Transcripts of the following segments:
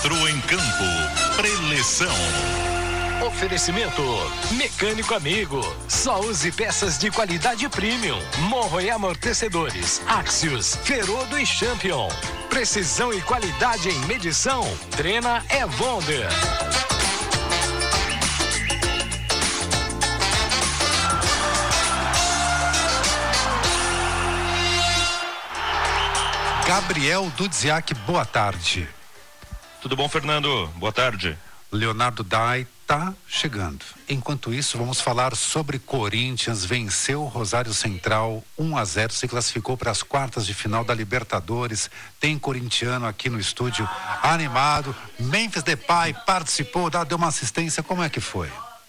Entrou em campo. Preleção. Oferecimento Mecânico Amigo. Só use peças de qualidade premium. Morro e amortecedores. Axios, Ferodo e Champion. Precisão e qualidade em medição. Trena é Wonder. Gabriel Dudziak, boa tarde. Tudo bom, Fernando? Boa tarde. Leonardo Dai tá chegando. Enquanto isso, vamos falar sobre Corinthians. Venceu o Rosário Central 1-0, se classificou para as quartas de final da Libertadores. Tem corintiano aqui no estúdio animado. Memphis Depay participou, deu uma assistência. Como é que foi?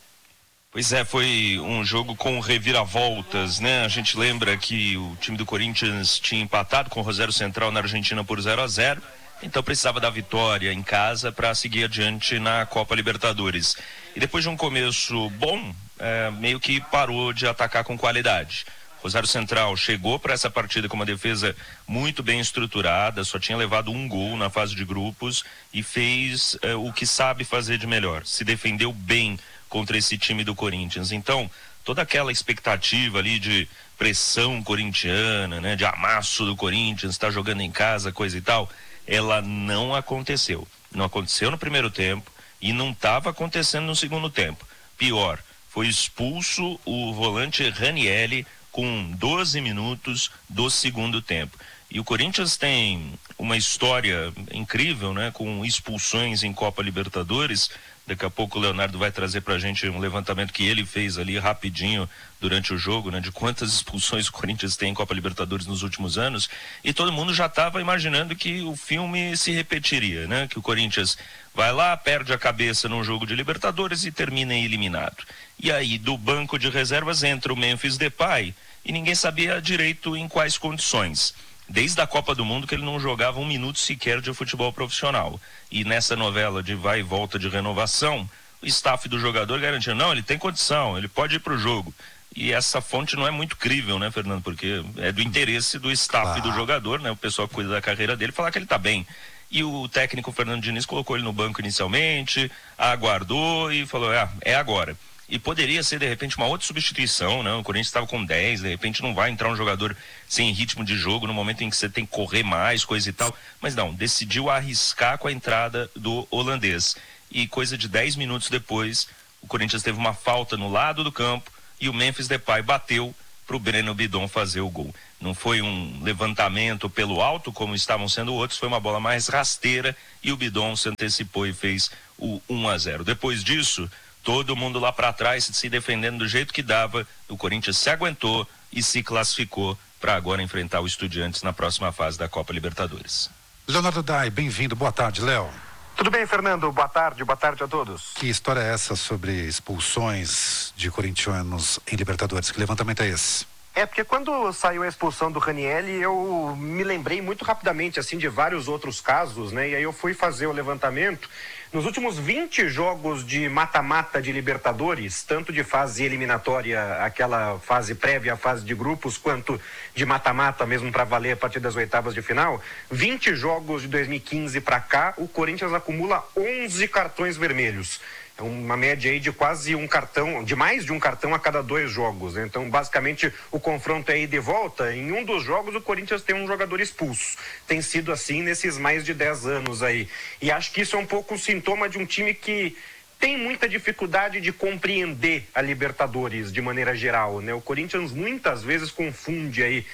Pois é, foi um jogo com reviravoltas, né? A gente lembra que o time do Corinthians tinha empatado com o Rosário Central na Argentina por 0-0, então precisava da vitória em casa para seguir adiante na Copa Libertadores. E depois de um começo bom, meio que parou de atacar com qualidade. Rosário Central chegou para essa partida com uma defesa muito bem estruturada, só tinha levado um gol na fase de grupos e fez o que sabe fazer de melhor, se defendeu bem contra esse time do Corinthians. Então, toda aquela expectativa ali de pressão corintiana, né, de amasso do Corinthians, tá jogando em casa, coisa e tal, ela não aconteceu. Não aconteceu no primeiro tempo e não estava acontecendo no segundo tempo. Pior, foi expulso o volante Ranieri com 12 minutos do segundo tempo. E o Corinthians tem uma história incrível, né, com expulsões em Copa Libertadores. Daqui a pouco o Leonardo vai trazer pra gente um levantamento que ele fez ali rapidinho durante o jogo, né, de quantas expulsões o Corinthians tem em Copa Libertadores nos últimos anos, e todo mundo já estava imaginando que o filme se repetiria, né, que o Corinthians vai lá, perde a cabeça num jogo de Libertadores e termina eliminado. E aí do banco de reservas entra o Memphis Depay e ninguém sabia direito em quais condições. Desde a Copa do Mundo que ele não jogava um minuto sequer de futebol profissional. E nessa novela de vai e volta de renovação, o staff do jogador garantiu, não, ele tem condição, ele pode ir para o jogo. E essa fonte não é muito crível, né, Fernando? Porque é do interesse do staff do jogador, né? O pessoal que cuida da carreira dele, falar que ele está bem. E o técnico Fernando Diniz colocou ele no banco inicialmente, aguardou e falou, é agora. E poderia ser, de repente, uma outra substituição, né? O Corinthians estava com 10, de repente não vai entrar um jogador sem ritmo de jogo no momento em que você tem que correr mais, coisa e tal. Mas não, decidiu arriscar com a entrada do holandês. E coisa de 10 minutos depois, o Corinthians teve uma falta no lado do campo e o Memphis Depay bateu para o Breno Bidon fazer o gol. Não foi um levantamento pelo alto, como estavam sendo outros, foi uma bola mais rasteira e o Bidon se antecipou e fez o 1-0. Depois disso, todo mundo lá para trás se defendendo do jeito que dava. O Corinthians se aguentou e se classificou para agora enfrentar o Estudiantes na próxima fase da Copa Libertadores. Leonardo Dai, bem-vindo. Boa tarde, Léo. Tudo bem, Fernando? Boa tarde a todos. Que história é essa sobre expulsões de corintianos em Libertadores? Que levantamento é esse? Porque quando saiu a expulsão do Ranieri, eu me lembrei muito rapidamente, assim, de vários outros casos, né? E aí eu fui fazer o levantamento. Nos últimos 20 jogos de mata-mata de Libertadores, tanto de fase eliminatória, aquela fase prévia à fase de grupos, quanto de mata-mata mesmo para valer a partir das oitavas de final, 20 jogos de 2015 para cá, o Corinthians acumula 11 cartões vermelhos. É uma média aí de quase um cartão, de mais de um cartão a cada 2 jogos, né? Então, basicamente, o confronto é ida e volta. Em um dos jogos, o Corinthians tem um jogador expulso. Tem sido assim nesses mais de 10 anos aí. E acho que isso é um pouco um sintoma de um time que tem muita dificuldade de compreender a Libertadores de maneira geral, né? O Corinthians muitas vezes confunde aí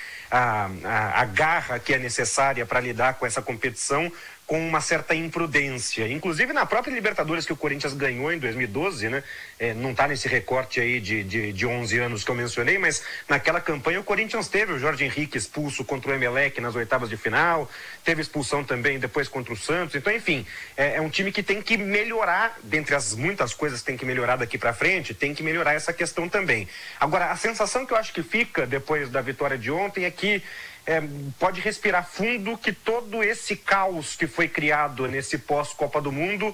a garra que é necessária para lidar com essa competição com uma certa imprudência. Inclusive na própria Libertadores que o Corinthians ganhou em 2012, né? Não está nesse recorte aí de 11 anos que eu mencionei, mas naquela campanha o Corinthians teve o Jorge Henrique expulso contra o Emelec nas oitavas de final, teve expulsão também depois contra o Santos. Então, enfim, é um time que tem que melhorar, dentre as muitas coisas que tem que melhorar daqui para frente, tem que melhorar essa questão também. Agora, a sensação que eu acho que fica depois da vitória de ontem é que pode respirar fundo que todo esse caos que foi criado nesse pós-Copa do Mundo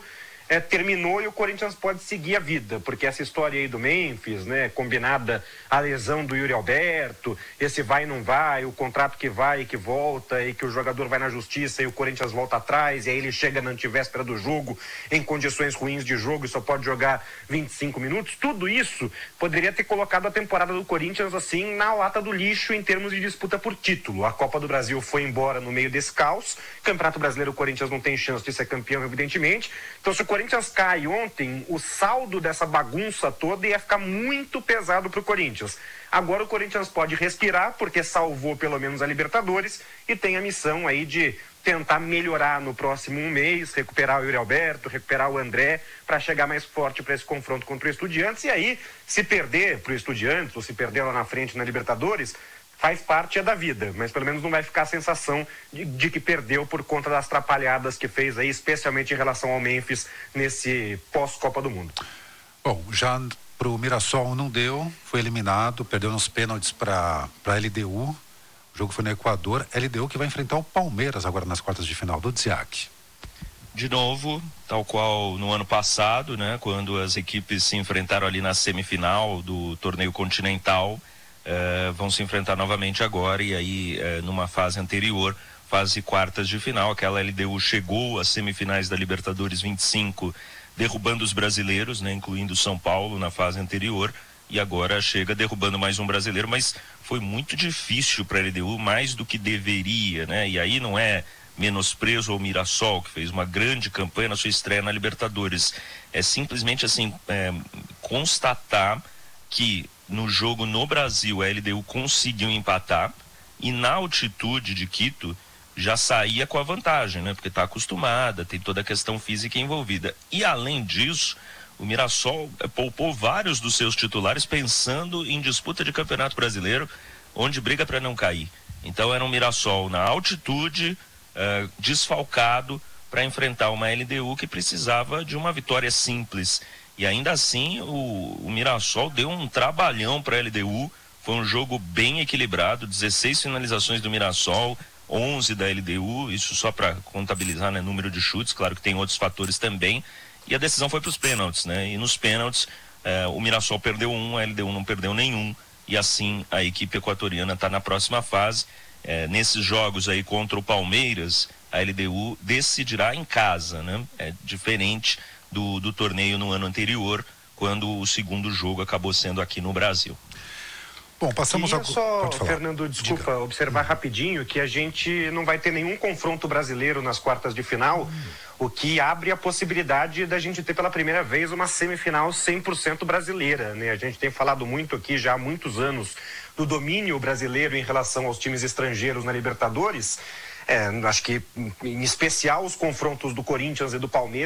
terminou e o Corinthians pode seguir a vida, porque essa história aí do Memphis, né, combinada a lesão do Yuri Alberto, esse vai e não vai, o contrato que vai e que volta, e que o jogador vai na justiça e o Corinthians volta atrás, e aí ele chega na antivéspera do jogo em condições ruins de jogo e só pode jogar 25 minutos, tudo isso poderia ter colocado a temporada do Corinthians assim na lata do lixo em termos de disputa por título. A Copa do Brasil foi embora no meio desse caos, Campeonato Brasileiro o Corinthians não tem chance de ser campeão, evidentemente, então se o Corinthians cai ontem, o saldo dessa bagunça toda ia ficar muito pesado para o Corinthians. Agora o Corinthians pode respirar, porque salvou pelo menos a Libertadores e tem a missão aí de tentar melhorar no próximo mês, recuperar o Yuri Alberto, recuperar o André, para chegar mais forte para esse confronto contra o Estudiantes. E aí, se perder para o Estudiantes, ou se perder lá na frente na Libertadores, faz parte da vida, mas pelo menos não vai ficar a sensação de que perdeu por conta das atrapalhadas que fez aí, especialmente em relação ao Memphis nesse pós-Copa do Mundo. Bom, já pro Mirassol não deu, foi eliminado, perdeu nos pênaltis para a LDU, o jogo foi no Equador, LDU que vai enfrentar o Palmeiras agora nas quartas de final do Dziak. De novo, tal qual no ano passado, né, quando as equipes se enfrentaram ali na semifinal do torneio continental, vão se enfrentar novamente agora, e aí numa fase anterior, fase quartas de final, aquela LDU chegou às semifinais da Libertadores 25, derrubando os brasileiros, né, incluindo São Paulo na fase anterior, e agora chega derrubando mais um brasileiro, mas foi muito difícil para a LDU, mais do que deveria, né, e aí não é menosprezo ao Mirassol, que fez uma grande campanha na sua estreia na Libertadores, é simplesmente assim, constatar que no jogo no Brasil a LDU conseguiu empatar e na altitude de Quito já saía com a vantagem, né? Porque está acostumada, tem toda a questão física envolvida. E além disso, o Mirassol poupou vários dos seus titulares pensando em disputa de Campeonato Brasileiro, onde briga para não cair. Então era um Mirassol na altitude, desfalcado, para enfrentar uma LDU que precisava de uma vitória simples. E ainda assim o Mirassol deu um trabalhão para a LDU, foi um jogo bem equilibrado, 16 finalizações do Mirassol, 11 da LDU, isso só para contabilizar, né, número de chutes, claro que tem outros fatores também, e a decisão foi para os pênaltis, né, e nos pênaltis o Mirassol perdeu um, a LDU não perdeu nenhum, e assim a equipe equatoriana está na próxima fase. Nesses jogos aí contra o Palmeiras, a LDU decidirá em casa, né, diferente do torneio no ano anterior, quando o segundo jogo acabou sendo aqui no Brasil. Bom, passamos a... Só, Fernando, desculpa, observar rapidinho que a gente não vai ter nenhum confronto brasileiro nas quartas de final, o que abre a possibilidade da gente ter pela primeira vez uma semifinal 100% brasileira, né? A gente tem falado muito aqui já há muitos anos do domínio brasileiro em relação aos times estrangeiros na Libertadores. Acho que em especial os confrontos do Corinthians e do Palmeiras